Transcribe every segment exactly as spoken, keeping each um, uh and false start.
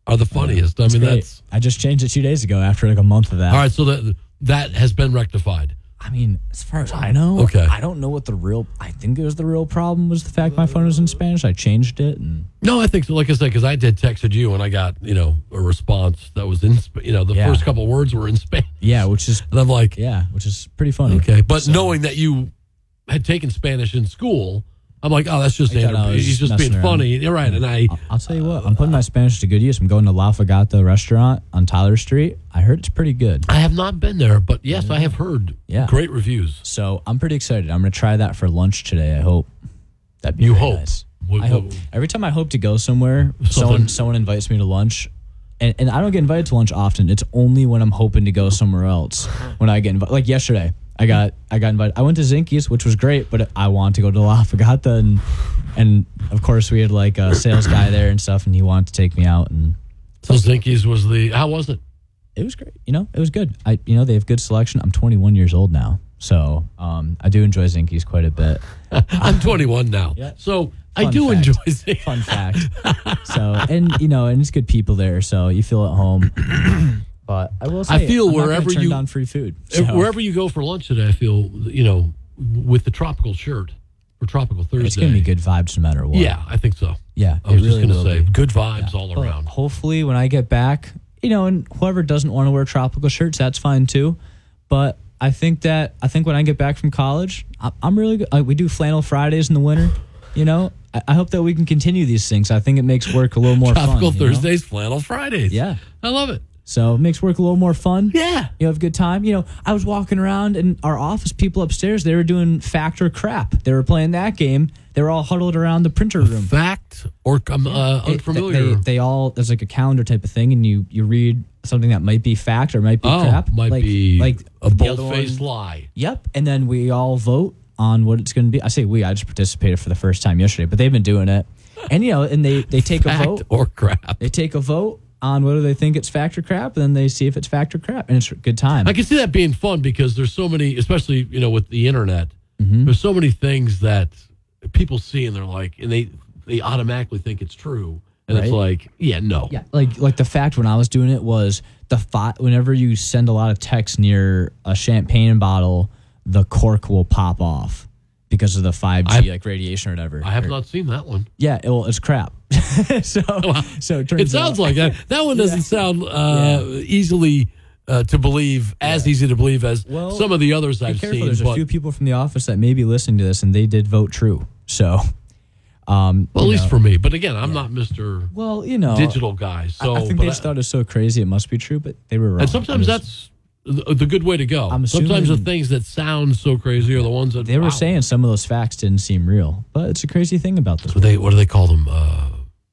are the funniest. I It's mean, great. that's I just changed it two days ago after like a month of that. all right. So that that has been rectified. I mean, as far as I know, Okay. I don't know what the real. I think it was the real problem was the fact my phone was in Spanish. I changed it, and No, I think so. Like I said, because I did texted you and I got you know a response that was in Sp- you know the Yeah. first couple words were in Spanish. yeah, which is And I'm like, yeah, which is pretty funny. okay. But So- knowing that you had taken Spanish in school, I'm like, oh, that's just I thought Andrew. I was He's just messing being around. funny. You're right. And I, I'll, I'll tell you what, I'm putting my Spanish to good use. I'm going to La Fogata restaurant on Tyler Street. I heard it's pretty good. I have not been there, but yes, I have heard Yeah. great reviews. So I'm pretty excited. I'm going to try that for lunch today. I hope. That'd be You very hope. nice. What- I hope. Every time I hope to go somewhere, someone someone invites me to lunch, and, and I don't get invited to lunch often. It's only when I'm hoping to go somewhere else when I get invited. Like yesterday, I got I got invited. I went to Zinki's, which was great, but I wanted to go to La Fogata, and and of course we had like a sales guy there and stuff, and he wanted to take me out, and So Zinki's was the, how was it? it was great. You know, it was good. I you know they have good selection. I'm twenty-one years old now, so um, I do enjoy Zinki's quite a bit. I'm twenty-one now. Yeah. So I Fun do fact. enjoy Zinki's. Fun fact. So, and you know, and it's good people there, so you feel at home. But I will say, I feel I'm not gonna wherever turn you- down free food. So. Wherever you go for lunch today, I feel, you know, with the tropical shirt or tropical Thursday. It's gonna be good vibes no matter what. Yeah, I think so. yeah. I was it just really going to will say, be. good vibes all But around. hopefully, when I get back, you know, and whoever doesn't want to wear tropical shirts, that's fine too. But I think that I think when I get back from college, I, I'm really good. Like, we do flannel Fridays in the winter. You know, I, I hope that we can continue these things. I think it makes work a little more Tropical fun. you know? Thursdays, flannel Fridays. Yeah. I love it. So it makes work a little more fun. Yeah. You have a good time. You know, I was walking around and our office people upstairs, they were doing fact or crap. They were playing that game. They were all huddled around the printer room. Fact or I'm uh, They- unfamiliar. They, they all, there's like a calendar type of thing, and you, you read something that might be fact or might be oh, crap. might like, be like a the other bold-faced one- lie. Yep. And then we all vote on what it's going to be. I say we, I just participated for the first time yesterday, but they've been doing it. And, you know, and they, they take Fact a vote. or crap. They take a vote on whether they think it's fact or crap, and then they see if it's fact or crap, and it's a good time. I can see that being fun because there's so many, especially, you know, with the internet, Mm-hmm. there's so many things that people see and they're like, and they, they automatically think it's true. And it's Right. like, yeah, no. Yeah, like like the fact when I was doing it was the fi- whenever you send a lot of text near a champagne bottle, the cork will pop off because of the five G I- like radiation or whatever. I have Or- not seen that one. Yeah, it, well, it's crap. so so it turns It sounds out, like that. That one doesn't sound uh, easily uh, to believe, as easy to believe as Well, some of the others Be I've careful. seen. There's a But, few people from the office that may be listening to this, and they did vote true. So, um, well, at you least know, for me. But again, I'm not Mister well, you know, Digital guy. So, I, I think but they just thought it was so crazy it must be true, but they were wrong. and sometimes I'm just- that's the, the good way to go. I'm Sometimes the assuming- things that sound so crazy are the ones that they were wow. saying some of those facts didn't seem real, but it's a crazy thing about this. What they what do they call them? Uh,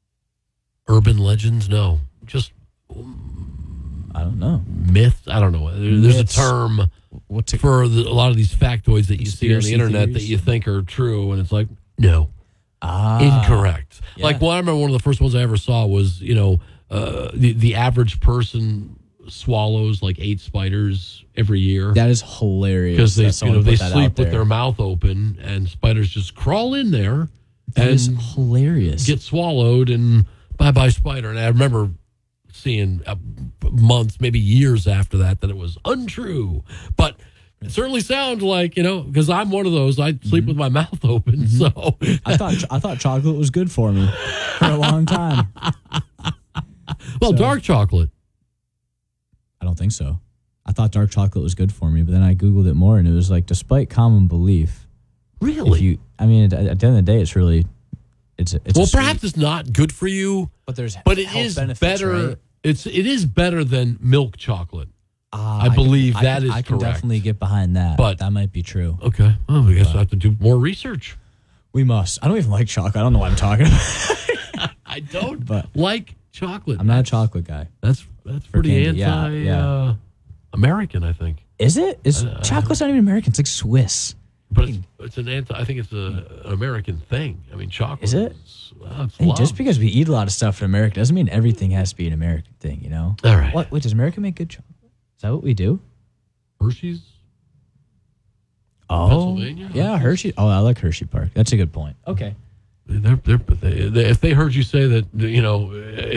urban legends? No, just I don't know. myths. I don't know. There- There's Myths. a term What's it? for the, a lot of these factoids that you see on the Conspiracy internet that theories? you think are true, and it's like no. Ah, Incorrect. yeah. Like, well, I remember one of the first ones I ever saw was, you know, uh, the the average person swallows like eight spiders every year That is hilarious. because they, that you someone know, they put that sleep out with there. their mouth open, and spiders just crawl in there That and is hilarious. get swallowed, and bye bye spider. And I remember seeing uh, months, maybe years after that, that it was untrue, but. It certainly sounds like, you know, because I'm one of those. I sleep with my mouth open. So I thought I thought chocolate was good for me for a long time. well, So- dark chocolate. I don't think so. I thought dark chocolate was good for me, but then I Googled it more, and it was like, despite common belief, Really? if you, I mean, at, at the end of the day, it's really, it's a, it's a Well, sweet- perhaps it's not good for you, but there's but it health is benefits, better. right? It's it is better than milk chocolate. Ah, I believe can, that I can, is I can correct. definitely get behind that, But- that might be true. Okay. Well, I guess I have to do more research. We must. I don't even like chocolate. I don't know what I'm talking about. I don't But- like chocolate. I'm not a That's- chocolate guy. That's that's pretty candy, yeah, anti yeah. Uh, American, I think. Is it? Is Uh, chocolate's not even American? It's like Swiss. But it's, it's an anti. I think it's a, an American thing. I mean, chocolate. Is it? Is, well, it's Hey, loved. just because we eat a lot of stuff in America doesn't mean everything has to be an American thing, you know? All right. What? Wait, does America make good chocolate? Is that what we do? Hershey's. Oh, Pennsylvania? yeah, Hershey. Oh, I like Hershey Park. That's a good point. Okay. They're, they're, they, they, if they heard you say that, you know,